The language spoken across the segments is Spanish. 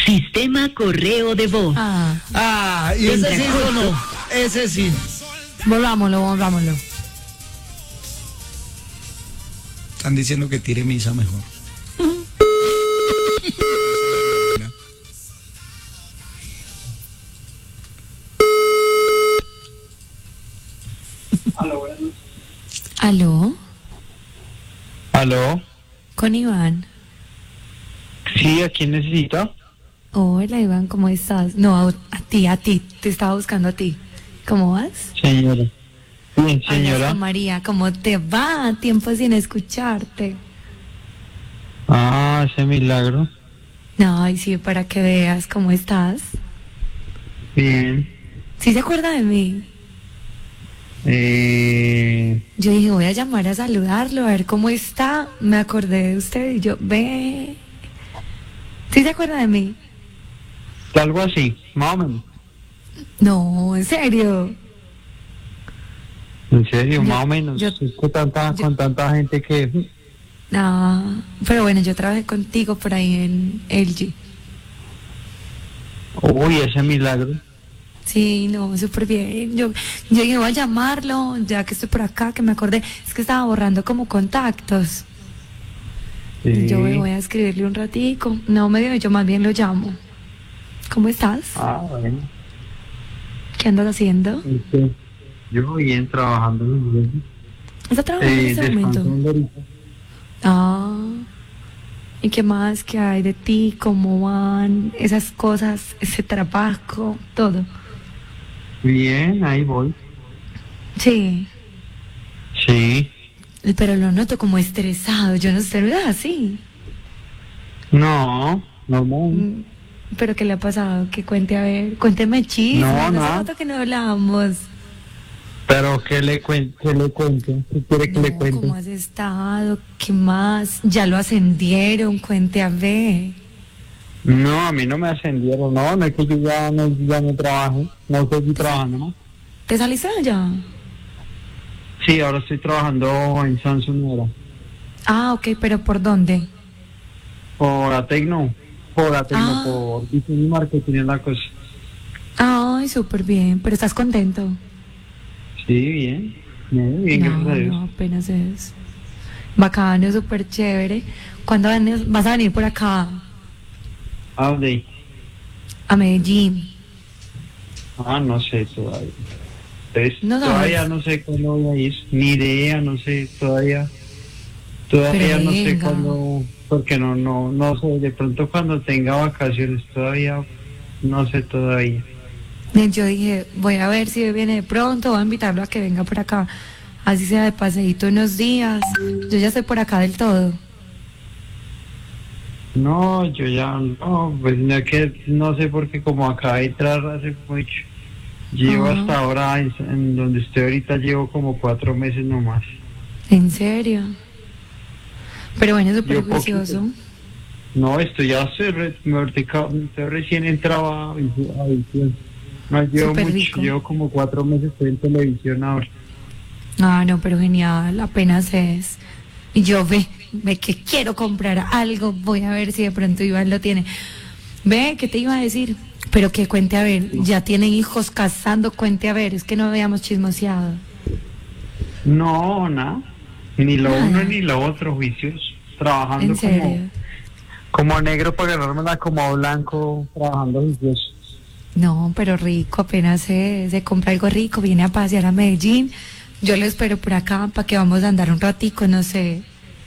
Sistema correo de voz. Y ese sí sonó. Ese sí. Volvámoslo. Están diciendo que tire misa mejor. ¿Aló? ¿Aló? ¿Con Iván? Sí, ¿a quién necesita? Hola Iván, ¿cómo estás? No, a ti, te estaba buscando a ti. ¿Cómo vas? Señora. Bien, Hablas señora. con María, ¿cómo te va? Tiempo sin escucharte. Ah, ese milagro. No, y sí, para que veas cómo estás. Bien. ¿Sí se acuerda de mí? Yo dije, voy a llamar a saludarlo, a ver cómo está. Me acordé de usted y yo, ve. ¿Sí se acuerda de mí? Algo así, más o menos. No, en serio. En serio, Yo- más o menos. yo- Es que con tanta gente que... No, pero bueno, yo trabajé contigo por ahí en LG. Uy, ese milagro. Sí, no, súper bien. Yo dije, voy a llamarlo, ya que estoy por acá, que me acordé. Es que estaba borrando como contactos. Sí. Yo voy a escribirle un ratico. No me dio, yo más bien lo llamo. ¿Cómo estás? Ah, bueno. ¿Qué andas haciendo? Yo bien trabajando. Bien. ¿Estás trabajando en este momento? Descansando ahorita. ¿Y qué más que hay de ti? ¿Cómo van esas cosas, ese trabajo, todo? Bien, ahí voy. Sí, Sí. pero lo noto como estresado. Yo no sé, ¿verdad? Sí. No, normal. Mm, ¿Pero qué le ha pasado? Que cuente, a ver. Cuénteme chismes. No, Hace nada. rato que no hablábamos. Pero ¿qué le cuento? ¿Qué quiere que le No, cuente? ¿cómo has estado? ¿Qué más? ¿Ya lo ascendieron? Cuente a ver. No, a mí no me ascendieron, no es que yo ya no trabajo, no seguí trabajando, ¿no? ¿Te saliste de allá? Sí, ahora estoy trabajando en Samsung ahora, Ok, pero ¿por dónde? por Atecno, Ah. por diseño y marketing es la cosa. Ay, súper bien. ¿Pero estás contento? Sí, bien, bien, gracias a Dios. No, apenas es. Bacano, súper chévere. ¿Cuándo vas a venir por acá? ¿A dónde? A Medellín. No sé todavía. Entonces, No sabes. todavía no sé cuándo voy a ir, ni idea, no sé, todavía Pero no sé venga. cuándo, porque no sé, de pronto cuando tenga vacaciones, todavía no sé todavía. Yo dije, voy a ver si viene de pronto, voy a invitarlo a que venga por acá. Así sea de paseíto unos días. Yo ya estoy por acá del todo. No, yo ya no, pues no, que no sé porque como acabé de entrar hace mucho, llevo Ajá. hasta ahora en donde estoy ahorita llevo como 4 meses nomás. ¿En serio? Pero bueno, súper Yo poquito. juicioso. No, esto ya estoy recién entrado a visión. No llevo Súper mucho, rico. llevo como 4 meses, estoy en televisión ahora. No, pero genial, apenas es. Y yo ve que quiero comprar algo, voy a ver si de pronto Iván lo tiene. Ve, ¿qué te iba a decir? Pero que cuente a ver, ya tienen hijos casando, cuente a ver, es que no habíamos chismoseado. No, nada, ni lo Nada. uno ni lo otro, juicios, trabajando ¿En serio? como negro para ganármela como blanco, trabajando juicioso. No, pero rico, apenas se compra algo rico, viene a pasear a Medellín. Yo lo espero por acá para que vamos a andar un ratico, no sé.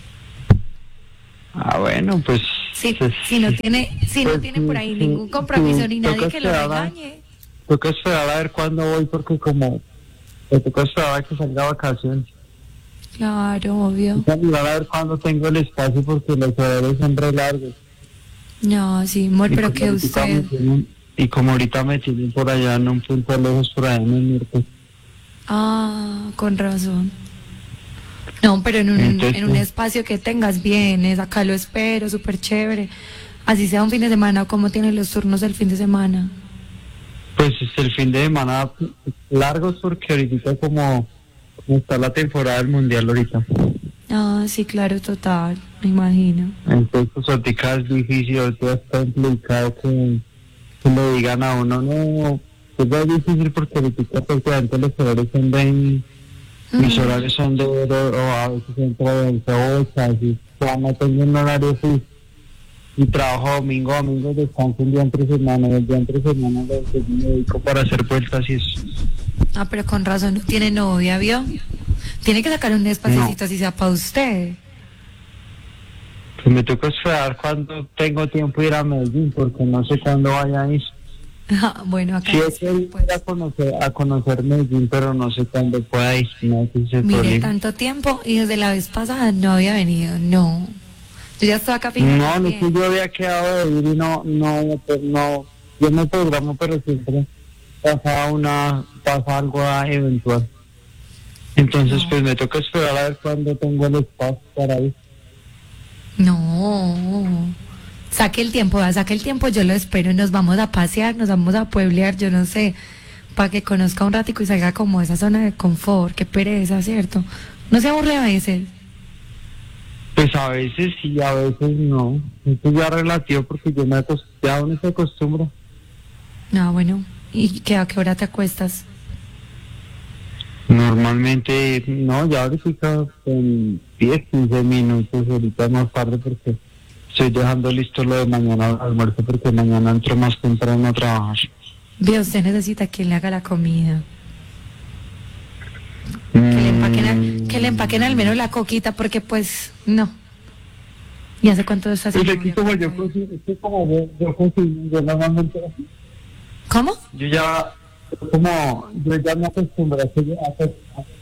Bueno, pues... Si pues, no tiene pues, por ahí sí, ningún compromiso ni toca nadie que lo esperar regañe. Toca esperar a ver cuándo voy porque como... toca esperar a que salga vacaciones. Claro, obvio. Toca mirar a ver cuándo tengo el espacio porque los horarios son re largos. No, sí, amor, Y pero como que ahorita me usted... y como ahorita me tienen por allá en un punto lejos por allá en el norte. Con razón. No, pero en Entonces, un espacio que tengas vienes, acá lo espero, súper chévere. Así sea un fin de semana, ¿cómo tienen los turnos del fin de semana? Pues es el fin de semana largos porque ahorita como está la temporada del mundial ahorita. Sí, claro, total. Me imagino. Entonces, pues, ahorita es difícil, ahorita es complicado que le digan a uno, no, pues es difícil porque ahorita prácticamente los horarios son de, mis horarios son de oro, o a veces entro de 8, así, ya no tengo un horario fijo. Y trabajo domingo, descanso un día entre semana, y el día entre semana me dedico para hacer vueltas y eso. Ah, pero con razón no tiene novia, ¿vio? Tiene que sacar un espacito No. así sea para usted. Pues me toca esperar cuando tengo tiempo ir a Medellín, porque no sé cuándo vaya a ir. Ah, bueno, acá Sí, es que ir a conocer Medellín, pero no sé cuándo pueda ir. No sé si mire, tanto tiempo y desde la vez pasada no había venido, no. Yo ya estaba acá fijando. No, es que yo había quedado de ir y no, yo me programo, pero siempre pasa algo eventual. Entonces, pues me toca esperar a ver cuándo tengo el espacio para ir. No. Saque el tiempo, yo lo espero. Nos vamos a pasear, nos vamos a pueblear, yo no sé, para que conozca un ratico y salga como esa zona de confort. Qué pereza, ¿cierto? No se aburre a veces. Pues a veces sí, a veces no. Esto ya es relativo porque ya uno se acostumbra. Ah, bueno. ¿Y a qué hora te acuestas? Normalmente, no, ya ahorita en 10, 15 minutos, ahorita más tarde porque estoy dejando listo lo de mañana al almuerzo porque mañana entro más temprano a trabajar. Ve, usted necesita que le haga la comida. Que le empaquen al menos la coquita porque pues, no. ¿Y hace cuánto estás Pues sin aquí novia? yo cocino, yo normalmente... ¿Cómo? Yo ya me acostumbré a hacer...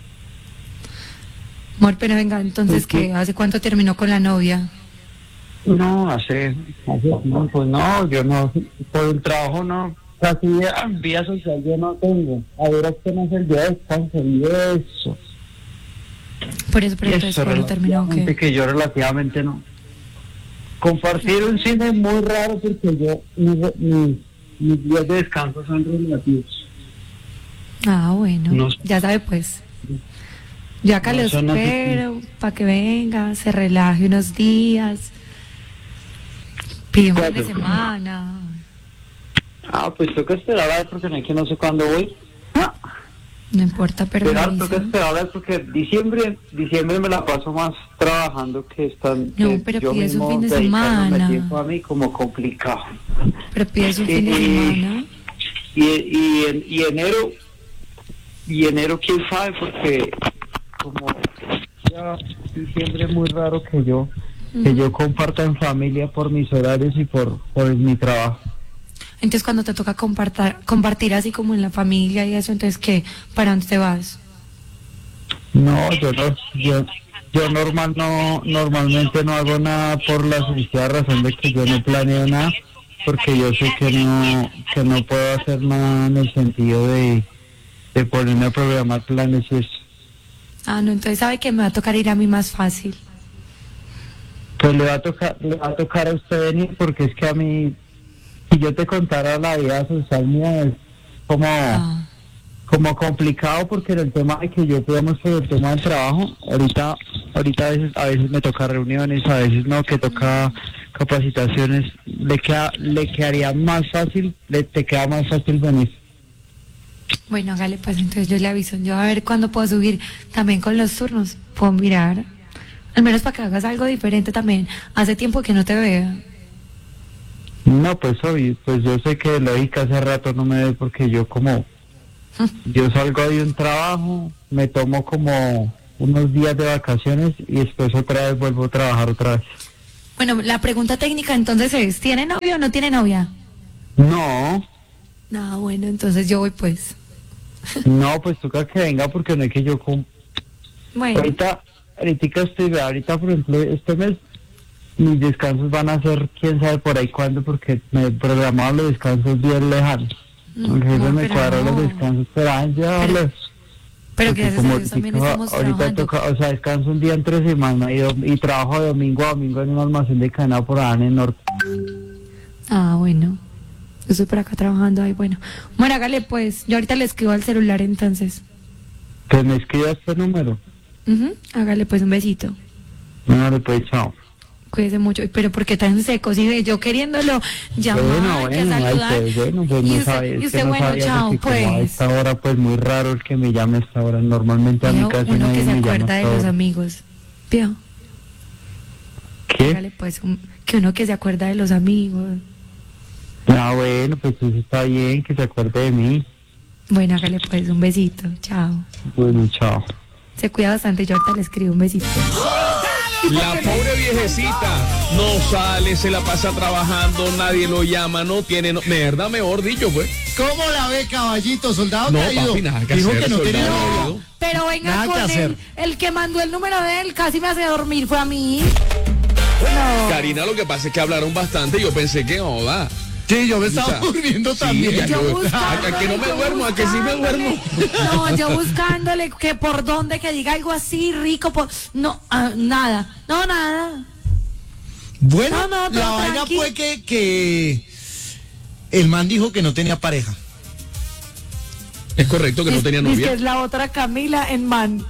Amor, pero venga, entonces, ¿Sí, sí? ¿qué? ¿Hace cuánto terminó con la novia? No, hace tiempo, no, yo no, por el trabajo no, casi vía social yo no tengo, ahora que no es el día de descanso y eso. Por eso, pero entonces, ¿cuándo terminó? Relativamente ¿Qué? que yo relativamente no. Compartir un cine es muy raro porque mis días de descanso son relativos. Ah, bueno, No. ya sabe pues. Yo acá No, lo eso no te- espero para que venga, se relaje unos días, pide un fin de ¿Cuándo? semana. Pues toca esperar a ver porque no sé cuándo voy. No importa, pero Esperar, me toca avisa. esperar a ver porque diciembre me la paso más trabajando que están. No, que pero yo pides un mismo fin de dedicándome semana. tiempo a mí como complicado. Pero pides un fin de semana. Y enero quién sabe porque como ya diciembre es muy raro que yo comparta en familia por mis horarios y por mi trabajo. Entonces, cuando te toca compartir así como en la familia y eso, entonces, ¿qué? ¿Para dónde te vas? No, yo normalmente no hago nada por la sencilla razón de que yo no planeo nada porque yo sé que no puedo hacer nada en el sentido de ponerme a programar planes y eso. Ah, no, entonces sabe que me va a tocar ir a mí más fácil. Pues le va a tocar a usted venir porque es que a mí, si yo te contara la vida social mía es como complicado porque en el tema de que yo podamos por el tema del trabajo, ahorita a veces me toca reuniones, a veces no, que toca capacitaciones, le quedaría más fácil, te queda más fácil venir. Bueno, hágale pues, entonces yo le aviso. Yo a ver cuándo puedo subir también con los turnos. Puedo mirar. Al menos para que hagas algo diferente también. Hace tiempo que no te veo. No, pues obvio, pues yo sé que lógica hace rato no me ve porque yo salgo de un trabajo, me tomo como unos días de vacaciones y después otra vez vuelvo a trabajar otra vez. Bueno, la pregunta técnica entonces es, ¿tiene novio o no tiene novia? No, Bueno, entonces yo voy pues. pues toca que venga porque no es que yo Bueno, ahorita por ejemplo este mes mis descansos van a ser quién sabe por ahí cuándo porque me programaban los descansos bien lejanos. Entonces me pero cuadran no. los descansos, pero llevarlos. Pero Porque gracias a Dios también estamos ahorita trabajando. toca, descanso un día entre semana y trabajo de domingo a domingo en un almacén de cadena por allá en el norte. Bueno. Yo estoy por acá trabajando ahí, bueno. Bueno, hágale pues. Yo ahorita le escribo al celular entonces. Que me escriba este número. Hágale pues un besito. Número pues, chao. Cuídese mucho. Pero ¿por qué tan seco? Si ve, yo queriéndolo llamar, que saludar. Ay, pues y no usted, sabía, y es usted que no bueno, sabía chao, porque como a pues. esta hora, pues muy raro el que me llame a esta hora. Normalmente a mi Vio, casa uno nadie que se me llama acuerda a de esta los hora. amigos. ¿Vio? ¿Qué? Hágale pues, que uno que se acuerda de los amigos. Ah, bueno, pues eso está bien, que se acuerde de mí. Bueno, hágale pues, un besito. Chao. Bueno, chao. Se cuida bastante, yo ahorita le escribo un besito. La pobre viejecita no sale, se la pasa trabajando, nadie lo llama, no tiene, verdad, mejor dicho, pues. ¿Cómo la ve, caballito, soldado No, caído? papi, nada que Dijo hacer, que no tenía soldado novia. caído. Pero venga Nada que con hacer. él, el que mandó el número de él casi me hace dormir, fue a mí. No. Karina, lo que pasa es que hablaron bastante y yo pensé que joda. Sí, yo me estaba O sea, durmiendo sí, también. ya Yo yo- buscándole, a que no me yo duermo, a que sí me duermo. buscándole. No, yo buscándole que por dónde, que diga algo así rico, no, nada, no, nada. Bueno, No, todo la vaina tranqui. fue que el man dijo que no tenía pareja. Es correcto que no tenía Dice que novia. es la otra Camila en man.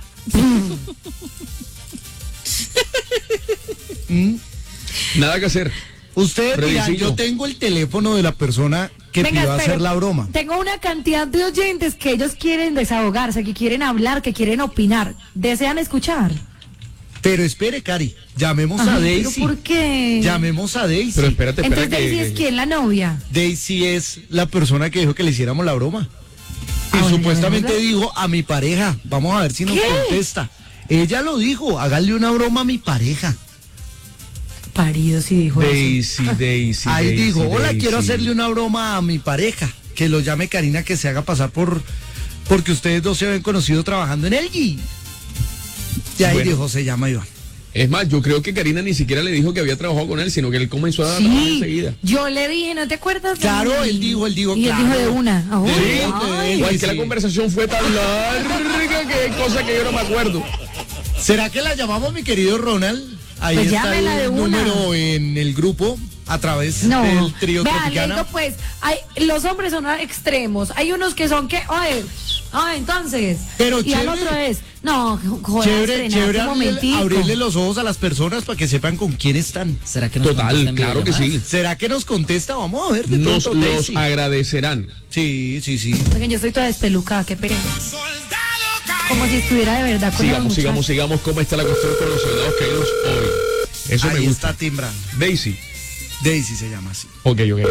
Nada que hacer. Ustedes dirán, Fredicillo. yo tengo el teléfono de la persona que Venga, pidió espere. hacer la broma. Tengo una cantidad de oyentes que ellos quieren desahogarse, que quieren hablar, que quieren opinar. ¿Desean escuchar? Pero espere, Cari, llamemos a Ay, ¿pero Daisy. por qué? Llamemos a Daisy. Pero espérate, espera Entonces Daisy es que... quién, la novia. Daisy es la persona que dijo que le hiciéramos la broma. Y Ah, bueno, supuestamente ¿verdad? dijo a mi pareja. Vamos a ver si nos ¿Qué? contesta. Ella lo dijo, hágale una broma a mi pareja. Parido, sí dijo eso. Daisy. Ahí Daisy, dijo, hola, Daisy. quiero hacerle una broma a mi pareja. Que lo llame Karina, que se haga pasar porque ustedes dos se habían conocido trabajando en el G. Y ahí Bueno. dijo, se llama Iván. Es más, yo creo que Karina ni siquiera le dijo que había trabajado con él, sino que él comenzó a trabajar Sí, enseguida. yo le dije, ¿no te acuerdas? Claro, él dijo, Y él claro. dijo de una. Ah, Sí, ay. sí. O es que la conversación fue tan larga que hay cosas que yo no me acuerdo. ¿Será que la llamamos, mi querido Ronald? Ahí Pues está llámela de el una. número en el grupo a través No, del trío vean, Tropicana. le digo, pues, los hombres son extremos. Hay unos que son que, entonces. Pero y al chévere. otro es, no, joder, Chévere, chévere un momentico. abrirle los ojos a las personas para que sepan con quién están. ¿Será que nos Total, contestan claro que videollamadas? sí. ¿Será que nos contesta? Vamos a ver de Nos pronto, los Daisy. agradecerán. Sí, sí, sí. Oigan, yo estoy toda despelucada, qué pereza. Como si estuviera de verdad con los muchachos. Sigamos. ¿Cómo está la cuestión con los soldados caídos hoy? Eso Ahí me gusta. está timbrando. Daisy. Daisy se llama así. Ok, dale.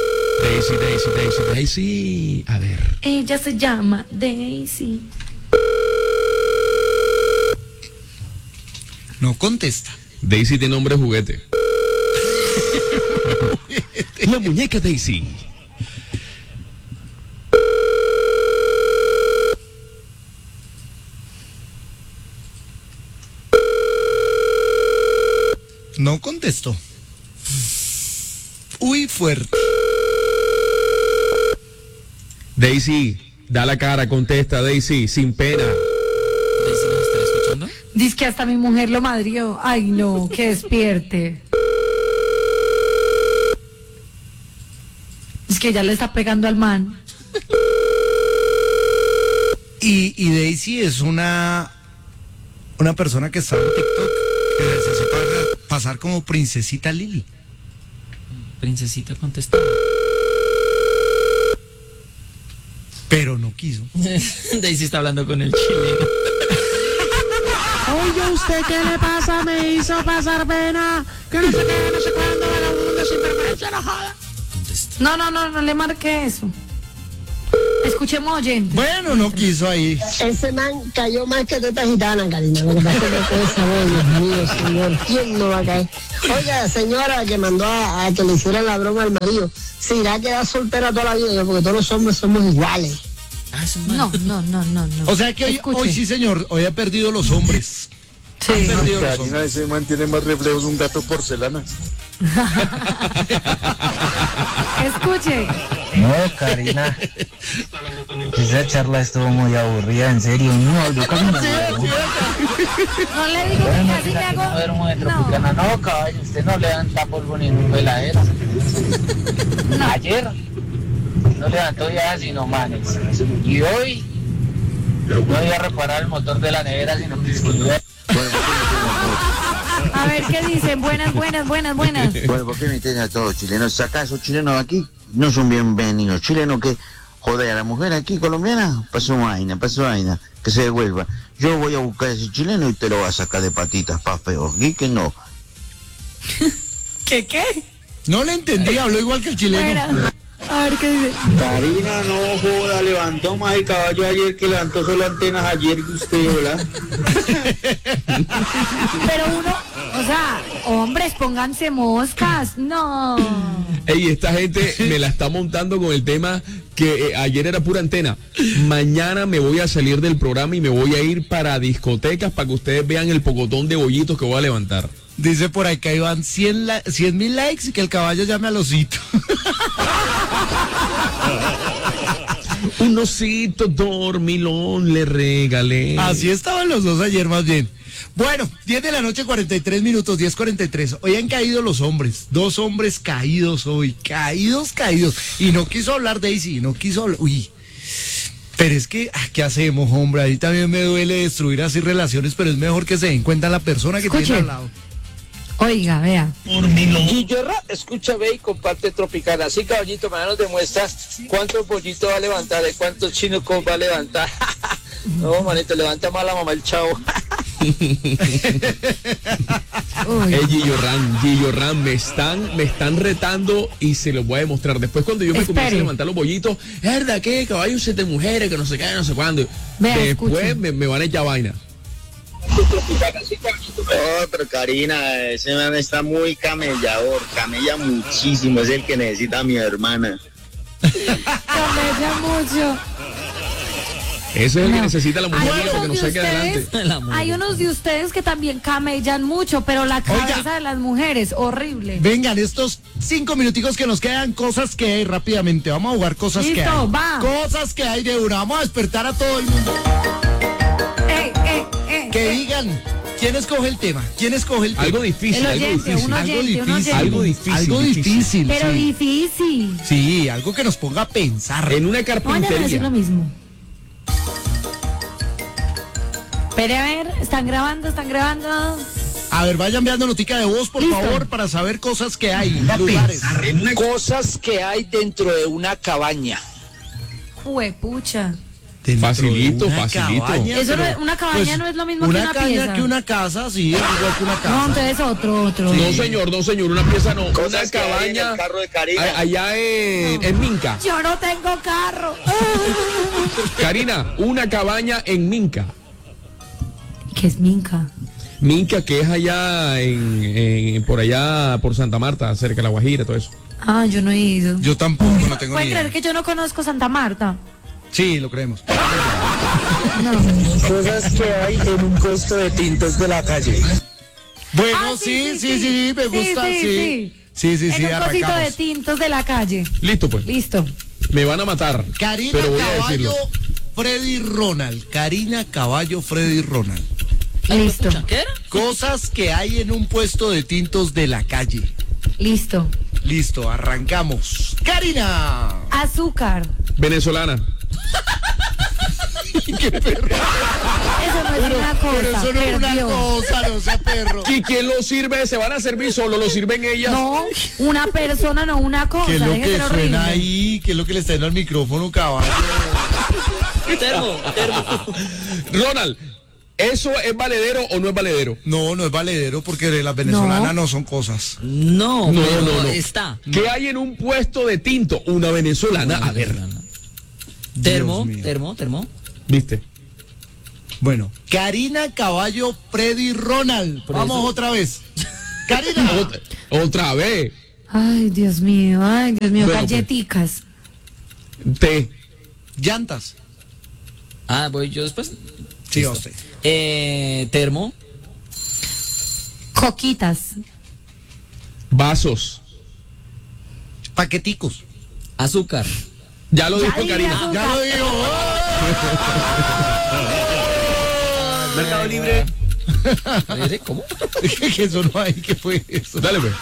Daisy. A ver. Ella se llama Daisy. No contesta. Daisy tiene nombre de juguete. La muñeca Daisy. No contestó. Uy, fuerte. Daisy, da la cara, contesta, Daisy, sin pena. ¿Daisy nos estará escuchando? Dice que hasta mi mujer lo madrió. Ay, no, que despierte. Es que ya le está pegando al man. Y Daisy es una persona que está en TikTok, que se hace pasar como princesita Lili. Princesita contestó. Pero no quiso. Daisy está hablando con el chileno. Oye, ¿usted qué le pasa? Me hizo pasar pena. Que no sé qué, no sé cuándo, vagabundo, sin vergüenza, no joda. Contesta. No le marque eso. Escuchemos oyentes. Bueno, no quiso ahí. Ese man cayó más que teta gitana, Karina. Lo que pasa es que con esa voz, Dios mío, señor, ¿quién no va a caer? Oiga, señora que mandó a que le hicieran la broma al marido, se irá a quedar soltera toda la vida, porque todos los hombres somos iguales. Ah, es un man. No. O sea que Escuche. hoy sí, señor, hoy ha perdido los hombres. Sí. Han perdido los hombres. ese man tiene más reflejos un gato porcelana. Escuche. No, Karina. Esa charla estuvo muy aburrida, en serio. No, yo casi me duermo. No le digo que Bueno, casi me que no hago. duermo de Tropicana. No, caballo, usted no levanta polvo ni en un peladero. Ayer no levantó ya sino manes. Y hoy no iba a reparar el motor de la nevera, sino que escribía. A ver, ¿qué dicen? Buenas. Bueno, ¿por qué me tienen a todos los chilenos? Acá esos chilenos aquí no son bienvenidos. Chilenos que joder a la mujer aquí colombiana, pasó vaina, que se devuelva. Yo voy a buscar a ese chileno y te lo voy a sacar de patitas, pa' feo. Aquí que no. ¿Qué? No le entendí, habló igual que el chileno. Bueno, a ver, ¿qué dice? Karina, no joda, levantó más el caballo ayer que levantó solo antenas ayer que usted, ¿verdad? Pero uno, o sea, hombres, pónganse moscas. No. Ey, esta gente me la está montando con el tema que ayer era pura antena. Mañana me voy a salir del programa y me voy a ir para discotecas para que ustedes vean el pocotón de bollitos que voy a levantar. Dice por ahí que iban 100,000 likes y que el caballo llame al osito. Un osito dormilón le regalé. Así estaban los dos ayer más bien. Bueno, 10 de la noche, 43 minutos, 10:43. Hoy han caído los hombres. 2 hombres caídos hoy. Caídos. Y no quiso hablar Daisy, no quiso hablar. Uy. Pero es que, ¿qué hacemos, hombre? Ahí también me duele destruir así relaciones, pero es mejor que se den cuenta la persona que tiene al lado. Oiga, vea. Guillerra, escucha, ve y comparte Tropical. Así, caballito, mañana nos demuestra cuántos pollitos va a levantar, cuántos chinos va a levantar. No, manito, levanta más la mamá el chavo. Gillo Ram, me están retando y se los voy a demostrar. Después cuando yo me comience a levantar los bollitos, es verdad que caballos de mujeres, que no sé qué, no sé cuándo. Después me van a echar vaina. Oh, pero Karina, ese man está muy camellador, camella muchísimo, es el que necesita a mi hermana. Camella mucho. Ese es el que necesita la mujer para que no saque adelante. Hay unos de ustedes que también camellan mucho, pero la cabeza de las mujeres, horrible. Vengan, estos 5 minuticos que nos quedan, cosas que hay rápidamente. Vamos a jugar cosas que hay. Va. Cosas que hay de una. Vamos a despertar a todo el mundo. Que digan, ¿quién escoge el tema? Algo difícil, Algo difícil. Pero sí. difícil. Sí, algo que nos ponga a pensar. En una Voy a carpintería. decir lo mismo. Espere, a ver, están grabando. A ver, vayan enviando notica de voz, por favor, para saber cosas que hay. Lugares. Cosas que hay dentro de una cabaña. Juepucha. Facilito. Eso no es, una cabaña pues, no es lo mismo que una pieza. Una cabaña que una casa, sí, es igual que una casa. No, entonces otro. Sí. No señor, una pieza no. Cosas una cabaña. El carro de Karina. Allá en Minca. Yo no tengo carro. Karina, una cabaña en Minca. ¿Qué es Minca? Minca, que es allá por allá, por Santa Marta, cerca de La Guajira, todo eso. Ah, yo no he ido. Yo tampoco, no tengo ni idea. ¿Pueden creer que yo no conozco Santa Marta? Sí, lo creemos. No. Cosas que hay en un puesto de tintos de la calle. Bueno, sí, me gusta, sí. Sí, en un arrancamos. cosito de tintos de la calle. Listo, pues. Listo. Me van a matar. Karina pero voy a Caballo, decirlo. Freddy Ronald. Karina Caballo, Freddy Ronald. Listo. ¿Qué era? Cosas que hay en un puesto de tintos de la calle. Listo. Listo, arrancamos. Karina. Azúcar. Venezolana. ¡Qué perro! Eso no es una cosa. Pero eso no es una cosa, no sea perro. ¿Y quién lo sirve? ¿Se van a servir solo? ¿Lo sirven ellas? No, una persona, no una cosa. ¿Qué es lo Deje de que ser suena horrible. ahí? ¿Qué es lo que le está dando al micrófono, caballo? Termo. Ronald, ¿eso es valedero o no es valedero? No, no es valedero porque las venezolanas no son cosas. No. Está. ¿Qué hay en un puesto de tinto? Una venezolana. A ver. Termo. ¿Viste? Bueno, Karina Caballo, Freddy Ronald. Vamos otra vez. Karina. Otra vez. Ay, Dios mío. Bueno, Galleticas. Té. Llantas. Ah, voy yo después. Sí, usted. Termo. Coquitas. Vasos. Paqueticos. Azúcar. Ya lo dijo Karina. Azúcar. Ya lo digo. Mercado Libre. ¿Cómo? Que eso no hay, ¿qué fue eso? Dale, pues.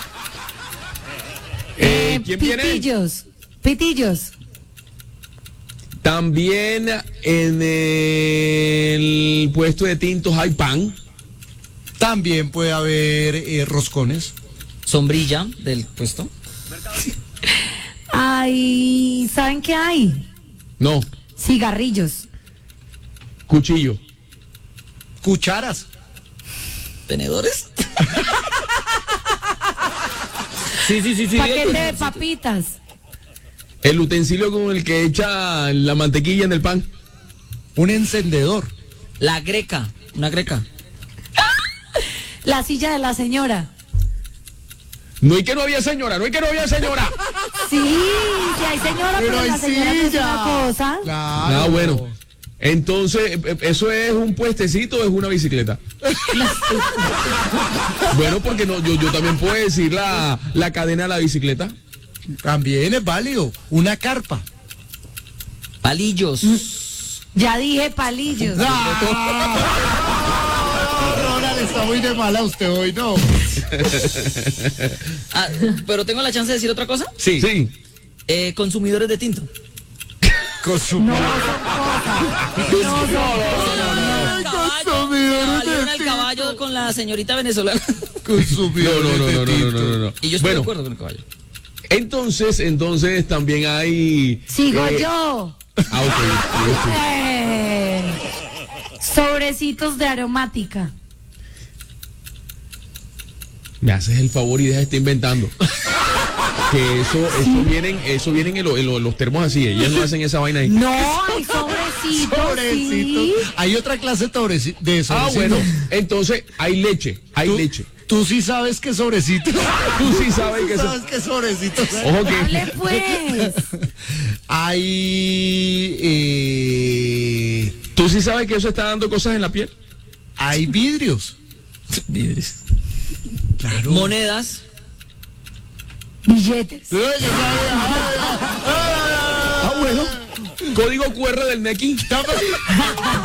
¿Quién viene? Pitillos. También en el puesto de tintos hay pan. También puede haber roscones. Sombrilla del puesto. Ay, ¿saben qué hay? No. Cigarrillos. Cuchillo. Cucharas. ¿Tenedores? Sí. Paquete de papitas. El utensilio con el que echa la mantequilla en el pan. Un encendedor. La greca. Una greca. La silla de la señora. No hay que no había señora. Sí, hay señora, pero la señora no es una cosa. Claro. Ah, bueno. Entonces, ¿eso es un puestecito o es una bicicleta? Bueno, porque no, yo también puedo decir la cadena de la bicicleta. También es válido. Una carpa. Palillos. Ya dije palillos. Ronald, está muy de mala usted hoy, ¿no? Ah, pero tengo la chance de decir otra cosa. Sí. Consumidores de tinto. Consumidores El caballo con la señorita venezolana. No. Y yo estoy de acuerdo con el caballo. Entonces también hay... Sigo yo. Ok. Sobrecitos de aromática. Me haces el favor y deja de estar inventando. Que eso vienen en los termos así. Ellas no hacen esa vaina ahí. No, hay sobrecitos. Sí. Hay otra clase de sobrecitos. Ah, bueno. Entonces hay leche. Tú sí sabes que sobrecitos. Tú sí sabes que qué sobrecitos. Ojo que... Dale pues. Hay... ¿Tú sí sabes que eso está dando cosas en la piel? Hay vidrios. Claro. Monedas. Billetes. Ah, bueno. Código QR del Nequi.